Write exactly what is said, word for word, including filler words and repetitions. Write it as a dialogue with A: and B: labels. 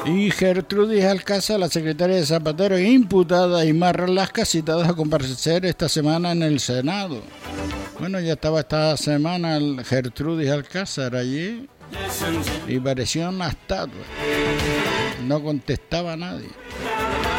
A: Y Gertrudis Alcázar, la secretaria de Zapatero, imputada, y Marlaska, citadas a comparecer esta semana en el Senado. Bueno, ya estaba esta semana el Gertrudis Alcázar allí y parecía una estatua. No contestaba a nadie.